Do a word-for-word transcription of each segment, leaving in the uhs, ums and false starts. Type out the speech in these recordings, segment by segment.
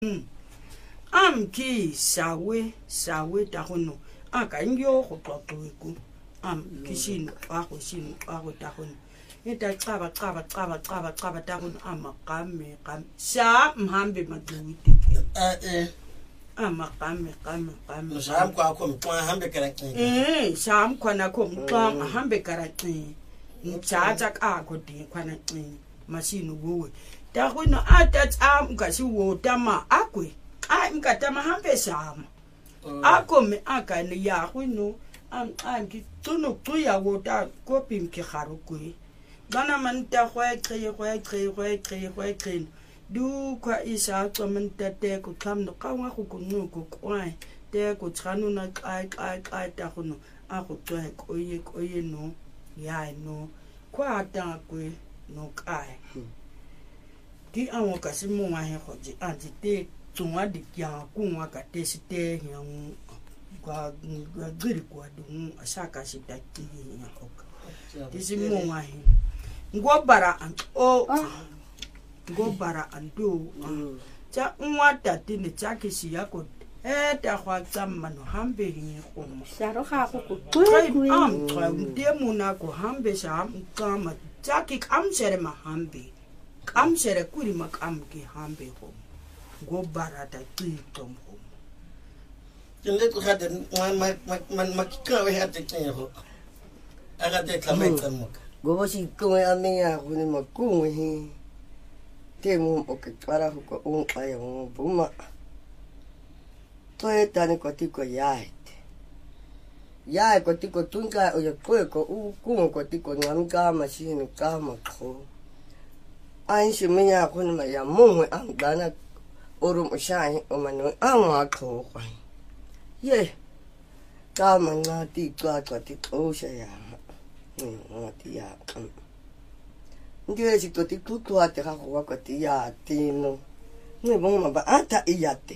am ki sawe sawe ta hono aka nyo go xoxweku am kishin xa go shin xa go ta hono eta xaba xaba xaba xaba xaba ta hono amaqame qam sha mhambe maduwiti eh eh amaqame qame qame msham kwakho mxa hambe karaqini eh sham khona kho mxa hambe karaqini mthatha kakho di khona qini mashini kuwe ta hono ata tsam kasi wo tama akwe ai mkatama hambe shama akome akane ya hono am anki tsono tsoya wota kopi mkigaro kwe bana manta khwa khye khwa khye khwa khye khwa khye du kwa isa tsomenta te ku tlamno kawa go kunuko kwai te ku tshanu na kai kai kai ta gono a go tswa ko ye ko ye no ya no kwa ta kwe no kai di awo ka simo wa he go ji anti te tswa di kya ku wa ka te site yang kwa giri kwa du asaka sita ki ya ko di simo wa he ngobara an o ngobara andu cha unwata tini chaki siyako eta kwa tsamano hambe hingi koma Saro ga go go twe am twa ndemu na ko hambe sha mkama chaki kamsere mahambe kamsere kuri makamke hambe ho ngobara ta qitom ho tinde ko hade man man makika we hade kinho aga te khameta moka gobosi ko amenya ko ni makunwe hi temu o ke para ko un aya un buma toe tani ko tiko yaete yae ko tiko tunka o yo ko ko u ku ko tiko ngamka machine kama ko ai shimenya ko ni ma ya mu am dana orum shai o manu ama ko ko ye kama ngati kwa kwa tiko sha ya ngati ya ndio sikto tikutu ate ga go kwa ti ya tino ne bon ma ba ata iyate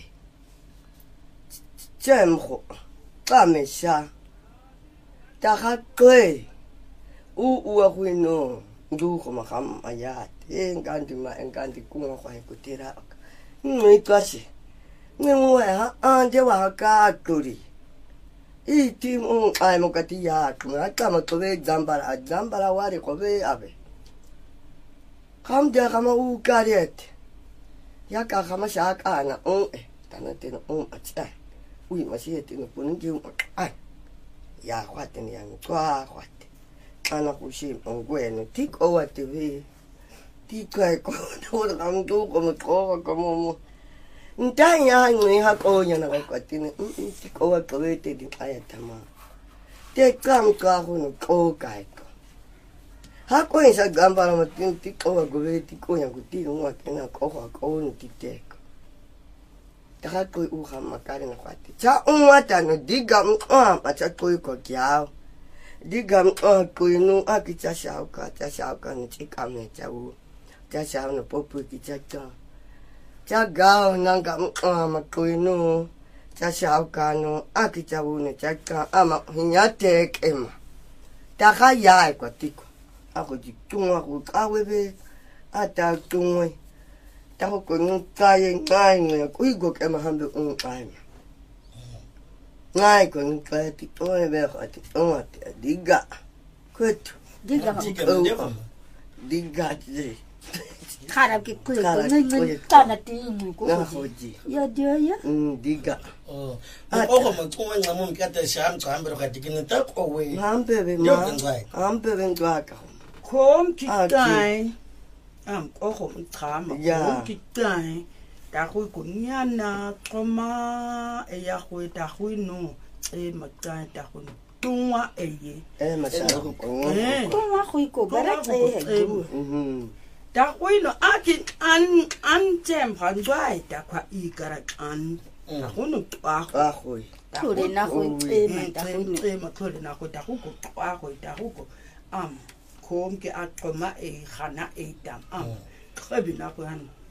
tsemgo ka mesha ta ga kwe u u a gwino ndu go ma ga ma ya te ngandi ma ngandi ku ngo ga ku tira nngwe twase nngwe ha ande wa ka kuri iti mo ai mo ka ti ya ku na ka ma to be zambara zambara wa re ko be abe Kam dia kama u kariet. Ya ka kama sha ka na on e tanate no on acha. Ui masih te no pun ju ai. Ya kwate ni yang kwa kwate. Ana ku shi on gwe no tik o wa te ve. Tik kai ko no kam tu ko mo ko ko mo. Nta ya ni ha ko nya na ko ti ni tik o wa ko ve te di ai tama. Te kam ka ho no ko kai. Hako isa gambara matin tiko wa gobe tiko ya guti no akena ko ha ko no titeko. Ta ko u ha makare na kwati. Cha unwata no diga mwa pacha ko ko kyao. Diga mwa ko no akicha shao ka cha shao ka ni chika me cha u. Cha shao no popu ki cha cha. Cha gao nanga mwa ma ko no cha shao ka no akicha u ne cha ka ama hinyate kema. Ta ga ya ko tiko. Ako di tunga ko kawebe ata tungwe ta ko no kai ngai ngai ko igo ke mahambe un kai ngai ko no kai ti to e be ko ti to ate diga kut diga diga di khara ke ku ko ngai tana ti mu ko na hoji ya dia ya mm diga oh ko ko mo tunga ngamu mkata sham tsamba ka tikina ta ko we hambe be ma hambe be ngaka kom kitai am ko go mtrama kom kitai ta go kunyana koma e ya go ta go no e makai ta go tungwa eye e masha go ko wa go ko bara e mhm ta go no aki an an tem hanjai ta kwa i gara an ta go no twa a go tore na go e ma ta go e ma tore na go ta go ko twa go ta go am kom ke akoma e khana e tam am khabi na ko han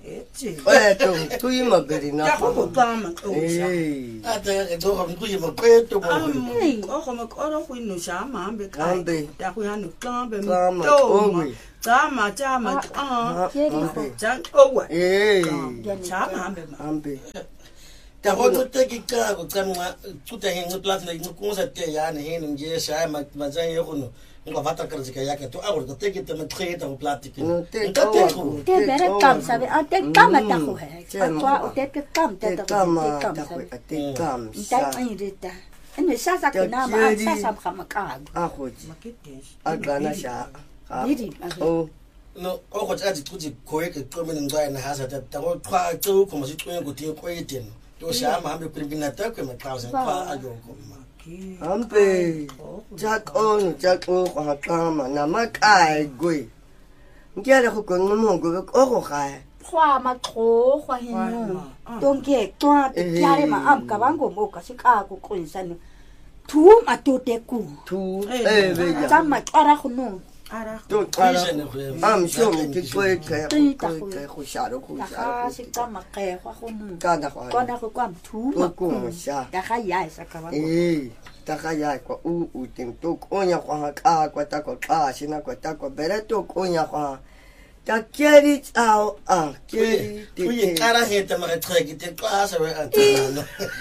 ethi Qeto tuyima beri na. ya go tsama xosha Eh. ata ke tsoga mkuye maqeto mo am go go makoro go ino shama hambe kai Hambe. ta go yana xambe Xama, mtoma ongwe. xama xama ah Hambe. xan owa Eh. xama hambe ma Hambe. ta go tsote ke ka go tsamwa tsuta he ngo plat le ngo kunsa te ya ne he nje sha ma mazang ye go no ngo vata ka zika ya ke to a go te ke te maqeta go plat ke No te Nka te toma. go. Te bere kam sabe a te kam ta go he. Te A kwa mo. o te ke kam te Te ta kama te kam ta sabe. go te kam Ta sa. irita. Ene sasa Te ke na ma kiri. sasa kama ka. A goji. makete Agana sha. Ha. Didi. Oh. no o go tsa tsuti ko e ke to me ngwa na ha sa ta ta go twa tso ko mo si twen go te ko e ten to sha ma hambe pribina ta ko ma thousand kwa a yo ko ma Hambe. Jack on Jack o go kama na makai gwe. Ngiya go ko ngomo go go go ga. Kwa ma tlo kwa hino. Tonke twa te kyare ma am ka bango mo ka se ka go konsane. Tu ma to te ku. Tu eh be Tsa ya. ma tsara go no. ara To Vision kala. go em. Am sure me ke ko e ka Tita ko e go sha ro go Ta sha. ga se ka ma ke kwa go no. Ka na go. Kona go kwa tu ma To ko mo sha. Ta ga ya sa ka bango. Eh, ta ga ya kwa u u ting to ko nya kwa ka kwa ta ko ka sina kwa ta ko bere to ko nya kwa ta keri tsao a keri ku ye te kara he ta ma tra ke te kwa sa we a tsana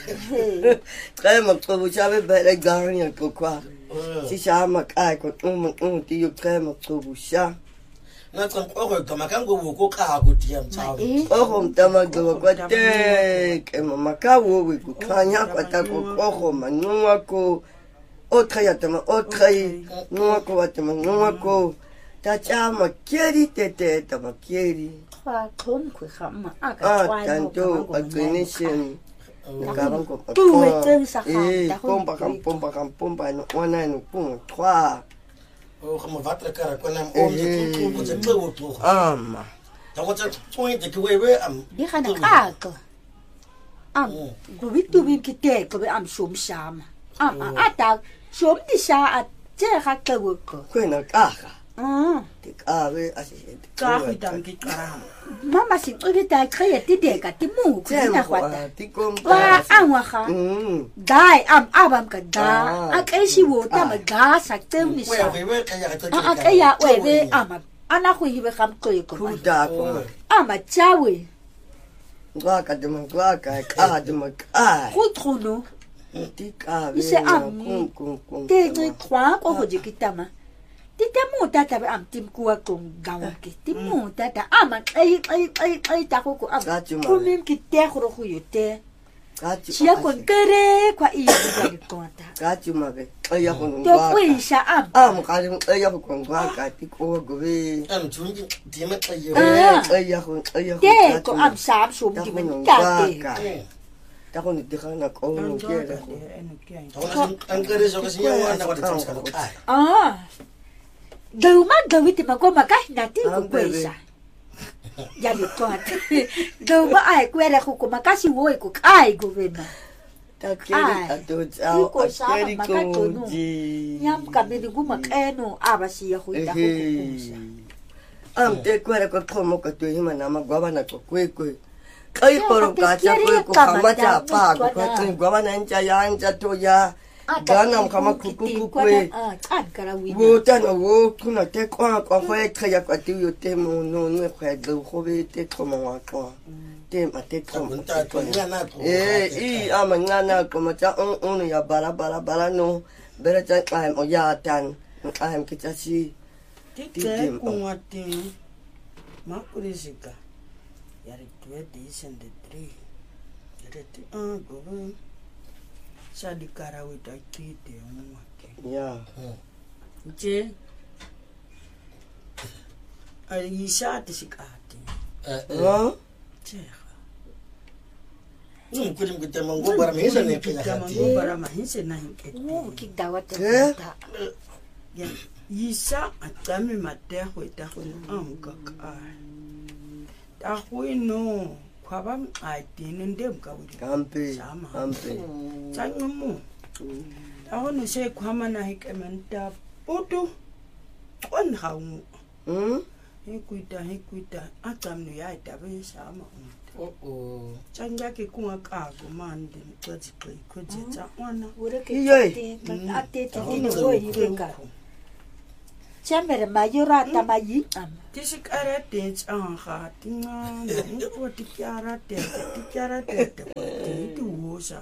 ka mo ko bu cha be bere ga nya ko kwa si sha ma ka ko tu mo u ti yo ka mo ko bu sha na tsan ko go ka ma kan go wo ko ka go ti am tsao Eh. o go ta ma go kwa te ke mo ma ka wo we ku ka nya kwa ta ko ko go ma nwa ko o tra ya ta ma o tra i nwa ko wa ta ma nwa ko ta cha ma keri te te ta ma keri Kwa klon ku ga ma a ka ah tswa no. tanto recognition ka bang ko Tu e teng sa ga, eh ta go pompa kam ntui. pompa kam pompa no ona no pum trois o go mo vatra kara ko na o me tu ko tse tlo to ama ta go tse point ke we we am Di ga na ka ka. Am go bitu bin ki te ko be am shom shama. Am a ta shom di sha a je ga ka wo ko. ko na ka ka Ah. te ka we a se ka go ta ke kara Mama si o di ta kre ti de ka ti mu ku te na mo kwata. ti kom Wa an wa ga. mm Dai am abam ka da. Ah. A kai shi wo ta ma ga sa te mi we sha. we we ka ya ka A a kai ya we be ama. Ana go hibe kam ko ko. ku da ko Ama chawe. ngwa ka de mo ngwa ka ka de mo ka Go trono. ti ka we Ise am kum kum kum Te ni kwa ko ho je kitama. Ti te mo tata be am tim kuwa kong gawa ke. Ti mo tata ama ai ai ai ai ta ko ko am. Gati ma. Ko mem ki te go go yo te. ka ti Chia kon kere kwa i ya di konta. ka ti ma be ya ko To ngwa ko isha am. am ka de ya ko ngwa ka ti ko go we am tu ni ti ma ka ye Ah. ya ko ya ko Te ko am sam so di men ta te. ta ko ni te kana ko no ke ra ko eno ke ai ta go an kare so ka si ya wa na ko tsa ka ka Ah. Dau ma dau ti ma ko ma ka na ti ko Am, ko bebe. isha. Ya di konta. Dau ma ai ko era ko ma ka si wo ko ai go vena. ta keri Ai. a to tsao Iko a sama keri ko makatono. ji Nyam ka be di guma keno aba si ya ho ta ko ko. am te ko ra ko ko mo ka to hima na ma gwa na ko kwe kwe kai poro ka cha kwe ko kama cha pa ko ka tin gwa na ncha ya ncha to ya Gana kama kuku kwe. Ah, tan kara wi. Wo tana wo kuna te kwa kwa fa e kaya kwa te yo te mo no no kwa do ho be te koma wa kwa. Te ma te koma. ta to ni na to Eh i ama ngana koma cha on on ya bara bara bara no. Bera cha ai o ya tan. Ai am kita si. Ti te ku ngati. Ma kurisika. Yari twe decent de three. Yari ti ah go. Sa di karawi ta ti te ngati. Ya. Je. Ai isa te sikati. Ha? Je. Nung kulim kita manggo bara me sa ne kaya hati. Mango bara mahise na hinket. Wo ki dawat Eh? ta. Ya. Isa atami mate ho ta ho am ka ka. Ta ho no. Kwabam ai tinin dem ka wuri. Kampe. Sama. Kampe. Tsangumu. Ta ho no se kwama na hikementa putu. On hawu. Hmm? hikuita hikuita acamno yayidaba yeshama Oh oh. Chanja ke kunga kago mande mtsaji kwe kwejetsa ona. Ure ke ate te ni wo yinga. Chamere mayura ta mayika. Tisikara dance anga tinga ni ko tikyara te tikyara te te tuosa.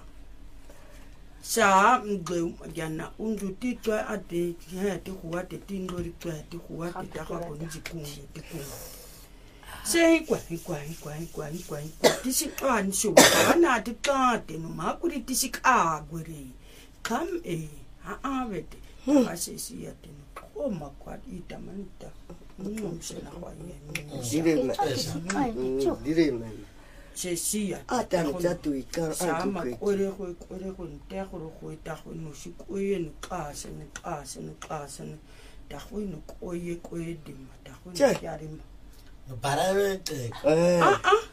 Sa mgbe yana undu titwa ate ya te kuwa te tindori twa te kuwa te ta ka ko njikungi te kunga. Say kwa kwa kwa kwa kwa tisikani sho bana te tate no makuri tisikagwere kam e ha avete asisi ya te no ma kwa ita manta no msena kwa ye dire me dire me se sia ata mta tu ikar sama ore ko ore ko nte go go ta go no shi ko ye no kase no kase no kase ta go no ko ye ko ye dim ta go no ya dim Baramente. eh ah ah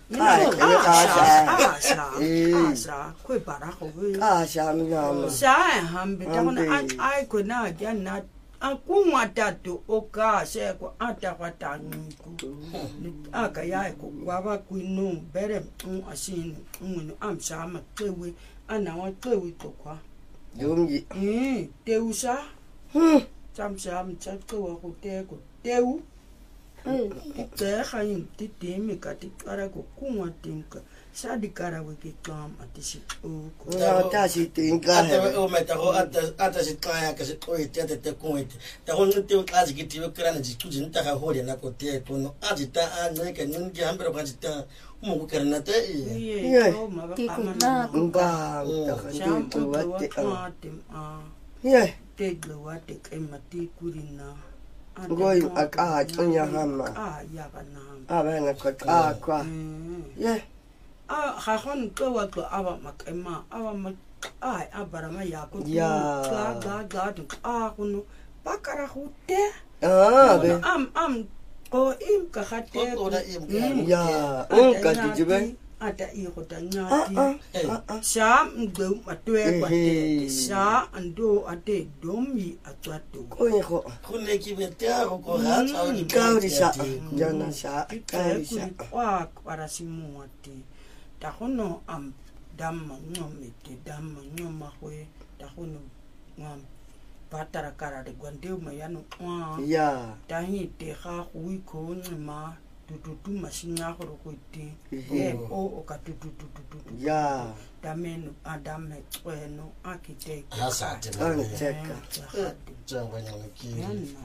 ah ah sa kwe bara go ah shamna sa hambe ta bona ai ko na ya na akungwa tatu oka se ko ata kwa tanku aka ya ko kwaba kwinu bere asin unu amsa ma tewe ana wa tewe to kwa yumyi eh teusa hm samsa am cha ko ko te ko teu te khayin ti timi ka ti kara ko kunwa tinka sa di kara we ke kam atisi o ko ta si tinka Ate o meta ho ata ata si kaya ka si ko ite ate te ko ite. Ta ho nte o kazi ki ti krana ji tuji nta ka hore na ko te ko no ajita a no ke nun ki hambere ko ajita mo ko krana te i. ye ko ma ba Tikuna. mba ta Sham khandi to wate wate ah ye teglo wate kemati kurina ngoi aka tsonya hama ah ya bana abana ko ka kwa ye ah ha hon ko wa ko aba makema aba ma ai abara ma ya ko Ya. ga ga ga tu ah kuno bakara hute ah be am am ko im ka hate Ko da im ya un ka dijibe ada i ko ah tanyati ah ah sa mgbe matwe kwa Ehe. sa ando ade domi atwato ko ye ko Ko ne ki be te a ko ha tsa o ni ka ri sa jana sa ka ka ri sa kwa para simuati ta hono am damma ngome te damma ngoma hwe ta hono ngam patara kara de gwande ma yano kwa ya ta hi te ha hui ko ngma tututu masinya ko ko te Ehe. e o o ka tututu ya dameno adame tweno architect Ha sa te an na. cheka Tsa wa nya ki. yana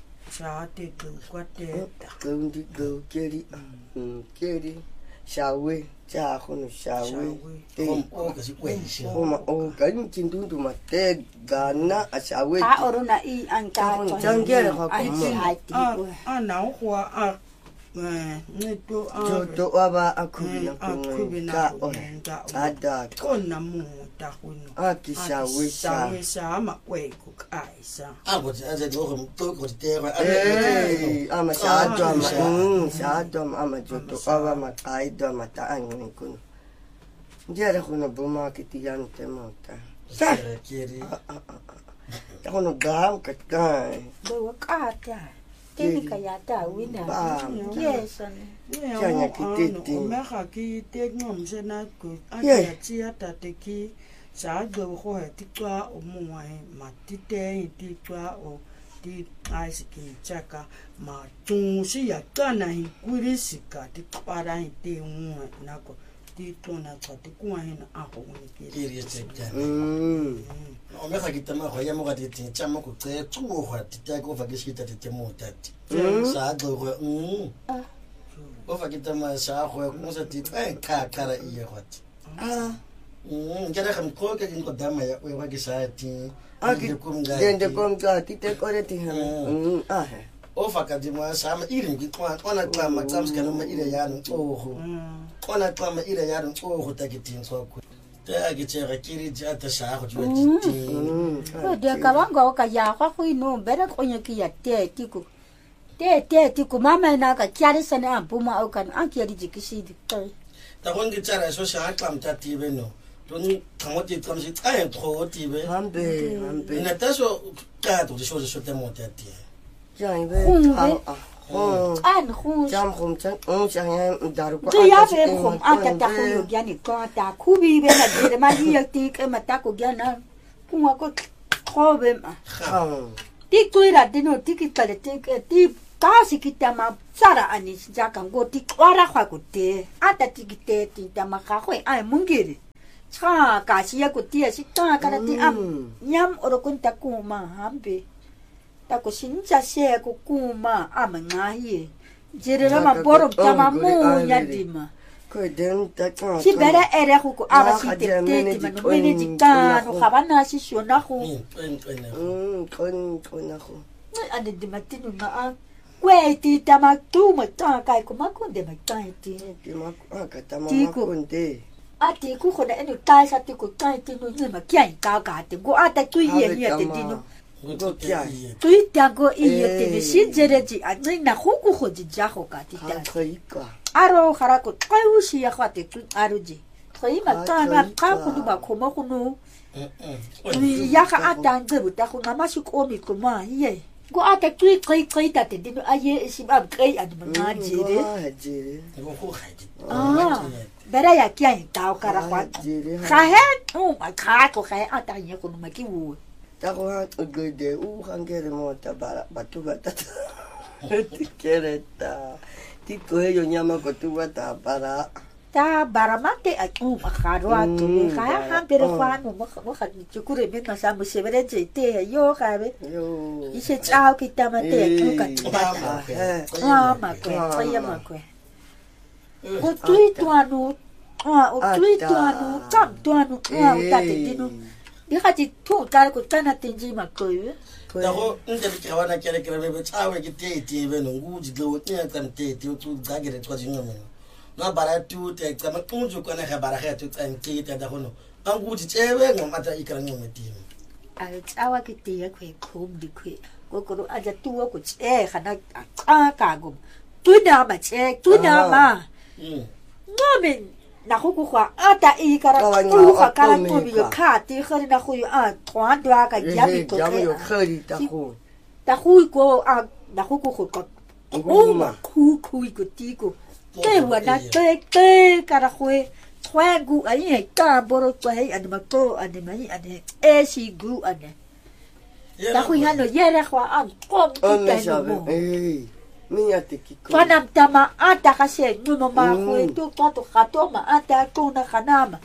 sa te ko kwate kundi go keri mm keri shawe cha khono shawe te Ko o ka si kwe shi. Oma o kan kindundu mate gana a shawe A oruna i anka. Tangere ko ko ah ah na ho a eh neto jo a to aba akubina akubina ko ka o ada kona mu ta hono a ki shawe sha shawe sa ma kwe ko kaisa A ko a ze do ko to ko te wa. eh ama sha Ah, do ma sha. mm sha do ma ama jo to aba ma kai do ma ta an kun jere khono buma ki ti yan te mota sa Kiri. ta khono gam ka kai Bo ka ta. Teni ka ya ta wina. Ba. Yes. Chanya kitete. o me ga ki te ngom se na ko a Yeah. ya tsia ta te ki sa go go he ti twa o mo wa he ma ti te ti twa o ti ice ki chaka ma tu si ya kana hi kuri sika ti para hi te mu na ko ti to na tsa ti ku he na a ho ni ki Kiri te ka. mm O me ga ki tama go ya mo ga te tsa mo ko tse tsu go ti ta ko fa ke shi ta te mo ta ti. Sa go go mm. O fa ki tama sa go ko sa ti pa ka kara i ye got. ah Mm, jara kham ko ke ko dama ya o wa ki sa ti. a ki dende kom ka ti te kore ti ha mm ah O fa ka di ma sa ma irin ki kwa ona kwa ma tsams ka no ma ire ya no o ho. Ona kwa ma ire ya no o ho ta ki tin so ko. Ta ki che ga kiri ja ta sa go ju ti. Ko de ka wanga o ka ya kwa ku no bere ko nya ki ya te ti ku. Te te ti ku mama na ka kyari sana buma o kan an kyari jikisi di. Ta gon ki tsara so sa klam ta ti be no. Don kamo ti kam si ai tro ti be. hambe hambe Ina ta so ka to so so te mo ta ti. jang be Khung ah be. ah khum an khu jam khum chan um chang ya daru ko Ti ya fe khum ata ta khu yo gya ni ko ta khu bi be na de ma di ti ke ma ta ko gya na ku wa ko kho be ma kham ti ku ra de no ti ki ta le ti ti ta si ki ta ma sara ani ja kan go ti kwara khwa ko te ata ti ki te ti ta ma kha khoi ai mungiri cha ka si ya ko ti si ta ka ti am nyam oro kun ta ku ma hambe ta ko sin cha se ko ku ma am nga ye jere ma boro ta ma mu ya di ma ko den ta ka si bere ere ko ko aba si te te ti ma no mene di ka no ka bana si so na ko mm kon kon na ko ane di matinu na a kwe ti ta ma tu ma ta kai ko ma ko de ma ta ti ti ma ka ta ma Ti ma ku. kon de a ti ku ko na enu tai sa ti ko tai ti no ni ma kya ka ka te go a ta tu ye ni te ti no go kya tu ta go i ye te ni si jere ji a ni na ko ku ko ji ja ko ka ti ha ta khoi ka aro khara ko kai u si ya kwa te tu aro ji khoi ma ta na ka ku du ba ko ma ku no ni ya ka a ta nge bu ta ko na ma si ko mi ko ma ye go a ta tu kai kai ta te di no a ye si ba kai a ma nga jere ha jere ah bera ya kia in tao kara kwa jere kha he oh my god ko kha a ta ye ko ma ki wu ta ko ha go de u kan ke mo ta bara batu bata ti kere ta ti ko yo nyama ko tu bata para ta baramate a ku ma kha ro a tu kha ha bere kwa no mo mo kha ni ku re me na sa mo se bere je te yo kha be yo i se chao ki ta ma te ku ka tu ba ah ma ko ya ma ko o tu tu anu ah o tu tu anu tam tu anu ah ta te ti no di kha ti tu ka ko ta na te ji ma ko yo ta go nte ke wana kere kere be tsawe ke te te be no nguji go te kan te te tu ga gere kwa jinyo me na bara tu te ka ma kunju kwa na bara ha tu tsan ke te da hono an nguji tsewe ngo mata ikran ngo meti a tsawa ki te ya kwe khum di kwe ko ko a ja tu ko che khana a ka go tu na ma che tu na ma mm no men na ko ko a ta i kara tu ka kara tu bi ka ti khari na khu a twa dwa ka ya bi ko jam yo ke khari ta ko ta khu ko a na khu ko ko ko o ma khu khu ko ti ko te wa na te te kara khwe khwe gu a ye ka boro ko he an ma ko an ma ni an e si gu an ta khu ya no ye re khwa an ko o ti me te sabe no eh mi ya te ki ko Fanam tama ata kasi nuno ma khwe tu to to khato ma ata to na khanama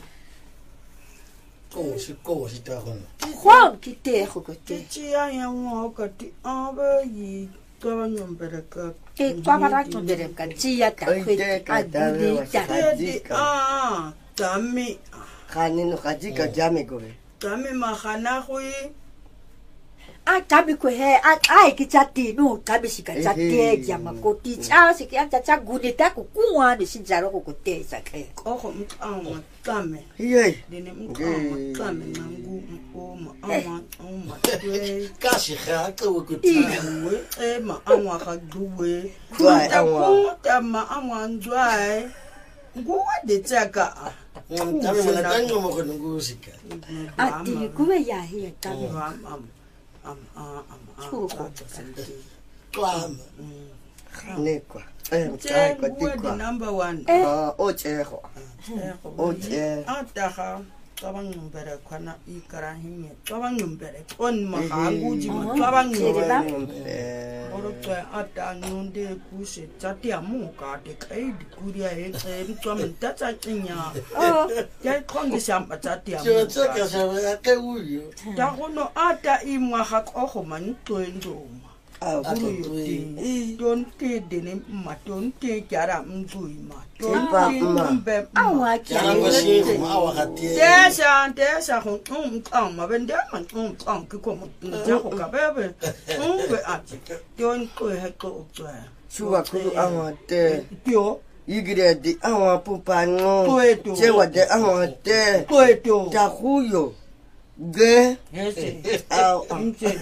ko si ko si ta hono khwam ki te khu ko te ti ya ya mo ka ti a ba yi ka ba nyom bere ka e kwa bara to bere ka ji ya ta khwe a di ta te di a tami khani no khaji ka jame go be tami ma khana khoi a tabi ko he a ai ki chati no tabi si ka chati ya ma ko ti cha si ki an cha cha gune ta ku kuwa ni si jaro ko ko te sa ke ko ko mi a ma tami ye de ne mi a ma tami na ngu o ma a ma o ma te ka si kha ka wo ku i ta we e ma a ma ka duwe Dwai ta anwa. ku ta ma a ma ndwai ngu wa de tsaka ngam ta me na tango mo ko ngu sika a ti ku ya he ta bi am am am am am Chu ko. klam ne kwa eh Te ta ko ti ngue di kwa number one ah o che ho o te. ataha kabang numbere kwana ikara hinye kabang numbere on mahangu ji ma kabang numbere oro to ata nunde kuse tati amuka de kai di kuria e e to men tata nya ya kongi samba tati jo tsa ka amuka sa ya ka u yo ta gono ata imwa ha ko man to ndoma ah don te de ne ma don te kara mzui ma don Tipa te ma. mbe awa ki ya ngo si ko ma wa ka ti Desa, desa, hon, um, um, ma ben der man, um, um, ki kom, ja ko ka bebe, um, be ati, yon ko he ko twa. suwa ku awa te Yo, igre di awa pupa no Poeto. che wa de awa te ko eto. ta huyo ge Ese, au nche.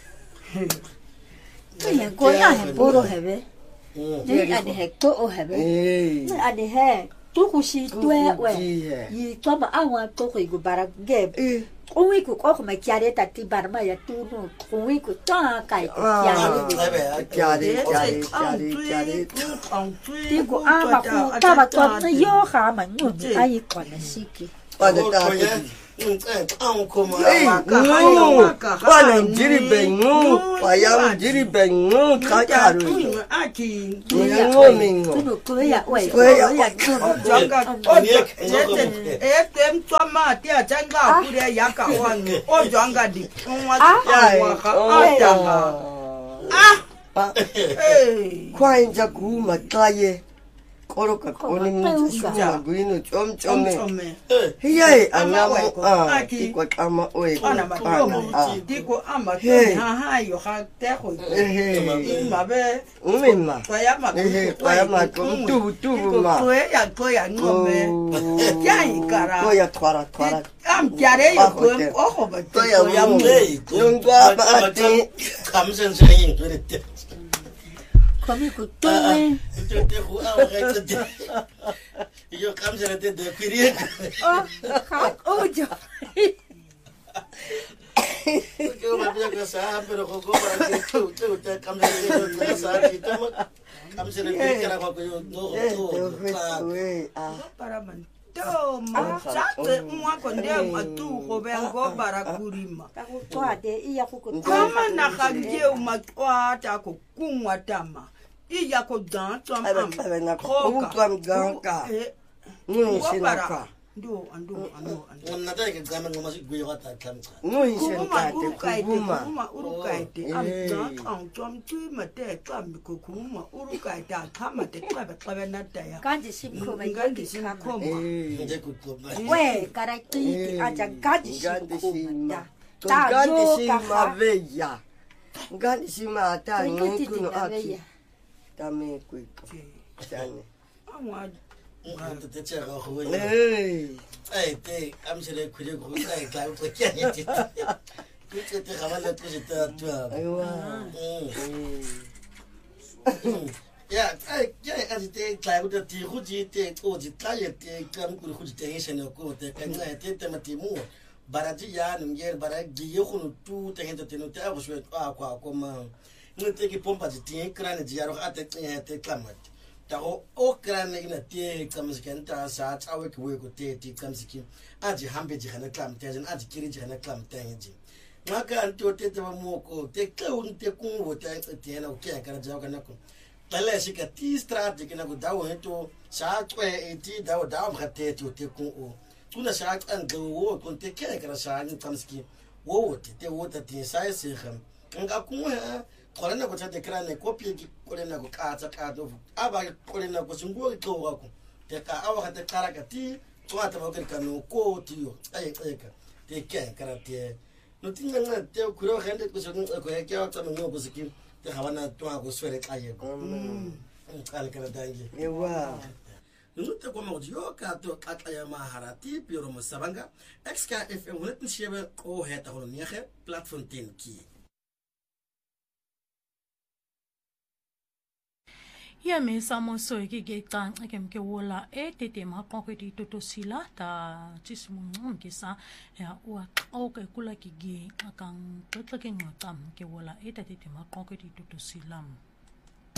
ya ko ya he boro hebe mm ni ani he ko o hebe eh ni ani he tu ku si twe we Tuku ji he. yi to ma awa to ko go bara ge eh Kung ko ko makiare tati barma ya tuno kung ko ta kai ko kiare kiare kiare kiare kiare ti ko ama ku ta ba to yo ha ma ngu ai ko na siki pada ta Hey, no, pada jiri bengu, payam jiri bengu, kakaru. Aki. Mingo mingo. tuno ko ya wei Ko ya Janga. Eh, tem toma tia janga kure yaka wangu. O janga di. Ah. Hey. Kwainja kuma kaye. Koroka koni mchuma guino chom chome. Hiye anamo ah tikwa kama oe Ana kana. Tiko ama Hey. ha ha yo ha te ko. Eh. Mabe. Umima. Kwaya ma. Eh, kwaya ma kum tu tu ma. Ko ya ko ya ngome. Ya ikara. Ko ya twara twara. Am tiare yo ko o ho ba. Ko ya ya mu. Hey, Nungwa ba ati. 감선 생인 그랬대. komi ku tuwe 저때 후아가 했대. 이거 감선한테 내 귀리. oh ha ojo 그거 맞아 그 사람으로 그거 말게 또또 감선한테 사지 좀 감선을 그렇게라고 하고 너또 Para man. To ma sa te mwa ko ndem atu ko be ngo bara kurima. ta ko to ade iya ku ku Kama na kageu matwa ta ko kunwa tama. Iya ko dan to Ebe am. ebe na ko utwa mganka. Nui sinaka. Ndo ando ando ando. onna 다게 가면 뭐 맛이 구이 왔다 감사. Nui Kuma sinaka te urukaite, kubuma. kuma urukaite. Am Eh. dan ang tom tu mate kam ko kuma urukaite kama te kabe kabe na ta ya. kanji sim ko mai Ngandi sin koma. Eh. 근데 그거 we karai ti aja kanji sim Gandi ko sima. ta Gandi yo sima ka veya. Gandi sima ta ko ti ti nkuno na aki. veya Tame kuiko. Sane. Amwa 근데 대체가 그거 Eh. 에이 때 암실에 그리고 그다이 가고 그냥 그때 때 가만히 두시다 tua. Aiwa. 야, 아이, 야, 아직 때 가고도 뒤후지 때 오지 타예 때 감고 후지 때 해서는 고때 간나 때 때마티 무 바라지 야 능게 바라 기여훈 뚜 때한테 때는 때 하고 싶어 아과 고마 근데 그 폼바지 때 크라네 지야로 아때 때 까맛 다고 오 크라네 이나 때 감스켄 타사 차we 그 외고 때때 감스킨 아지 한베지 하나 감 때진 아지 기리지 하나 감 때지 maka anto te te moko te kaun te kungo te te na ke kana jaw kana ko tale sika ti strategy kana ko dawo to sa twe eti dawo dawo khate te te kungo tuna sa kan go wo kon te ke kana sa ni kamski wo te te wo te te sa se kham nga kungo ha kolena ko te krane ko pi ki kolena ko ka ta ka do aba kolena ko singo ko ko te ka awa te karaka ti twa ta mo ke kanu ko ti yo ai ai ka te ke kana te no tinga nga te kuro gente ko so ko ya ke ta no ko sikim te hawana to ko swere kaye ko mm kala kala dangi Ewa. no te ko mo yo ka to kataya maharati piro mo sabanga X K F M honderd zeven o het hono nege platform ten ki ya me samo so ke ke tang ke ke wola e te te ma ko ke ti to sila ta chismu ngom ke sa ya wa o ke kula ki gi akang to ke ngam ke wola e te te ma ko ke ti to silam